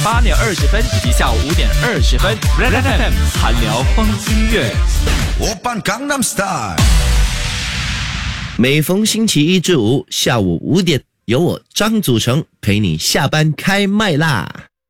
8点20分以及下午5点20分 ，Red FM 韩聊风音乐。 오빤 강남스타일。 每逢星期一至五下午5点，由我张祖成陪你下班开麦啦。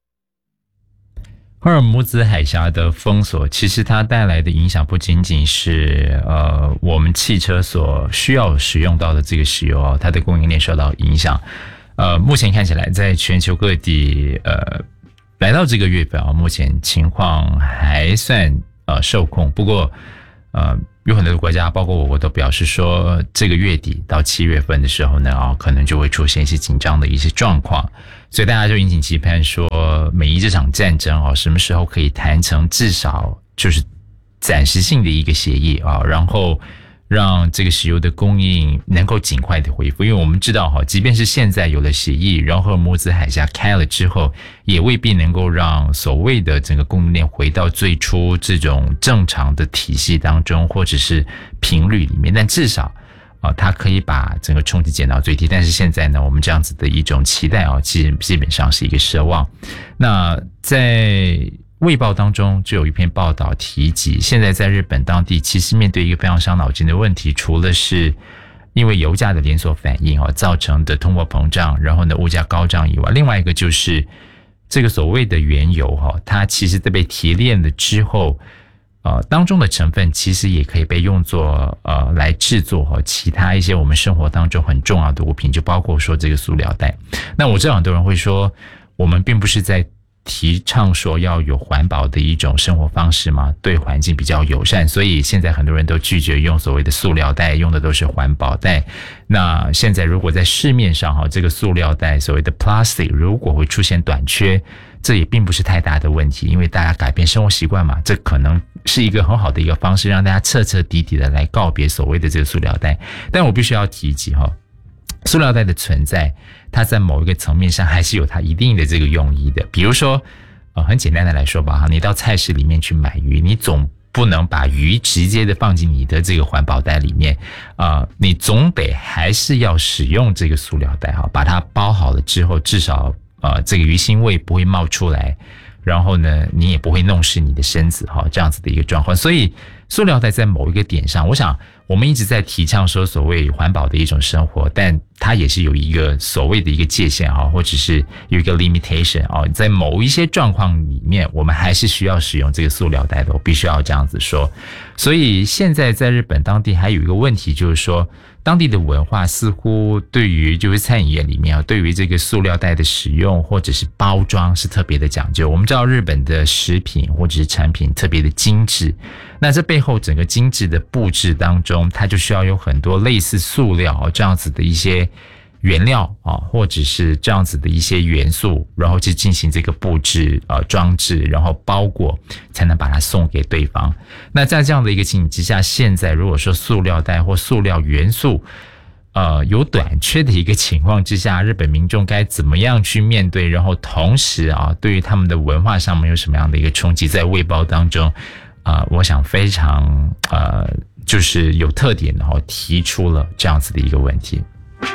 赫尔木兹海峡的封锁，其实它带来的影响不仅仅是我们汽车所需要使用到的这个石油它的供应链受到影响。目前看起来，在全球各地来到这个月份目前情况还算受控。不过有很多的国家，包括我都表示说，这个月底到7月份的时候呢，可能就会出现一些紧张的一些状况，所以大家就引颈期盼说，美伊这场战争什么时候可以谈成至少就是暂时性的一个协议然后让这个石油的供应能够尽快的恢复。因为我们知道即便是现在有了协议，然后赫尔木兹海峡开了之后，也未必能够让所谓的整个供应链回到最初这种正常的体系当中，或者是频率里面，但至少它可以把整个冲击减到最低。但是现在呢，我们这样子的一种期待基本上是一个奢望。那在卫报当中就有一篇报道提及，现在在日本当地其实面对一个非常伤脑筋的问题，除了是因为油价的连锁反应造成的通货膨胀，然后呢物价高涨以外，另外一个就是这个所谓的原油它其实在被提炼了之后当中的成分其实也可以被用作来制作其他一些我们生活当中很重要的物品，就包括说这个塑料袋。那我知道很多人会说，我们并不是在提倡说要有环保的一种生活方式嘛，对环境比较友善，所以现在很多人都拒绝用所谓的塑料袋，用的都是环保袋。那现在如果在市面上这个塑料袋所谓的 plastic 如果会出现短缺，这也并不是太大的问题，因为大家改变生活习惯嘛，这可能是一个很好的一个方式，让大家彻彻底底的来告别所谓的这个塑料袋。但我必须要提及塑料袋的存在，它在某一个层面上还是有它一定的这个用意的。比如说很简单的来说吧，你到菜市里面去买鱼，你总不能把鱼直接的放进你的这个环保袋里面你总得还是要使用这个塑料袋把它包好了之后，至少这个鱼腥味不会冒出来，然后呢你也不会弄湿你的身子这样子的一个状况。所以塑料袋在某一个点上，我想我们一直在提倡说所谓环保的一种生活，但它也是有一个所谓的一个界限或者是有一个 limitation 在某一些状况里面，我们还是需要使用这个塑料袋的，我必须要这样子说。所以现在在日本当地还有一个问题，就是说当地的文化似乎对于就是餐饮业里面对于这个塑料袋的使用或者是包装是特别的讲究。我们知道日本的食品或者是产品特别的精致，那这背后整个精致的布置当中，它就需要有很多类似塑料这样子的一些原料或者是这样子的一些元素，然后去进行这个布置装置，然后包裹，才能把它送给对方。那在这样的一个情形之下，现在如果说塑料袋或塑料元素有短缺的一个情况之下，日本民众该怎么样去面对，然后同时对于他们的文化上面有什么样的一个冲击，在卫报当中我想非常就是有特点的提出了这样子的一个问题。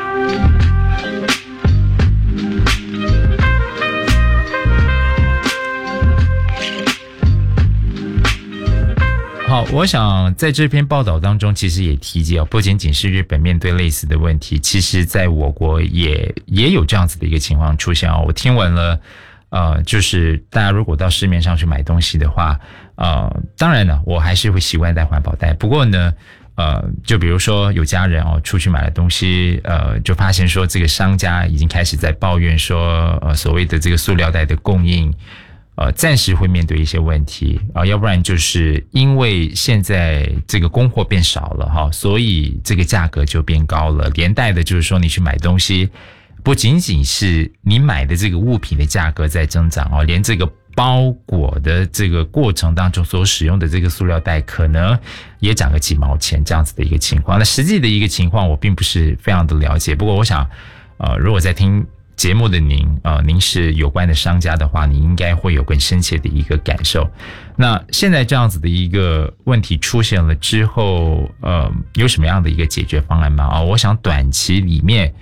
好，我想在这篇报道当中其实也提及不仅仅是日本面对类似的问题，其实在我国也有这样子的一个情况出现我听闻了就是大家如果到市面上去买东西的话当然呢我还是会习惯带环保袋，不过呢就比如说有家人出去买了东西就发现说这个商家已经开始在抱怨说所谓的这个塑料袋的供应暂时会面对一些问题要不然就是因为现在这个供货变少了所以这个价格就变高了，连带的就是说你去买东西不仅仅是你买的这个物品的价格在增长连这个包裹的这个过程当中所使用的这个塑料袋可能也涨个几毛钱这样子的一个情况。那实际的一个情况我并不是非常的了解，不过我想如果在听节目的您是有关的商家的话，你应该会有更深切的一个感受。那现在这样子的一个问题出现了之后有什么样的一个解决方案吗？我想短期里面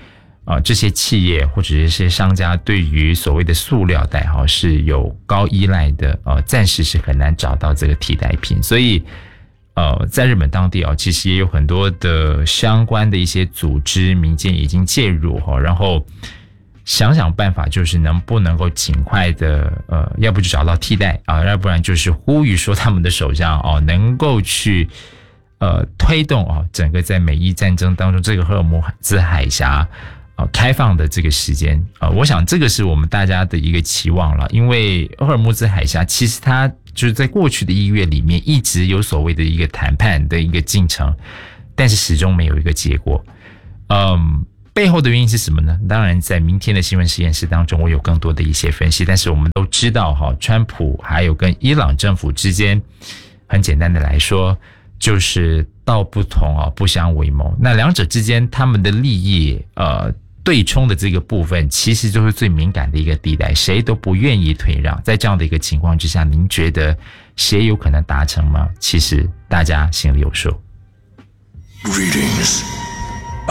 这些企业或者是这些商家对于所谓的塑料袋是有高依赖的，暂时是很难找到这个替代品。所以在日本当地其实也有很多的相关的一些组织民间已经介入然后想办法，就是能不能够尽快的要不就找到替代要不然就是呼吁说他们的首相能够去推动整个在美伊战争当中这个赫尔墨兹海峡开放的这个时间我想这个是我们大家的一个期望了，因为赫尔墨兹海峡其实它就是在过去的1月里面一直有所谓的一个谈判的一个进程，但是始终没有一个结果。背后的原因是什么呢？当然在明天的新闻实验室当中我有更多的一些分析，但是我们都知道川普还有跟伊朗政府之间很简单的来说就是道不同不相为谋，那两者之间他们的利益对冲的这个部分其实就是最敏感的一个地带，谁都不愿意退让。在这样的一个情况之下，您觉得谁有可能达成吗？其实大家心里有数。 Greetings.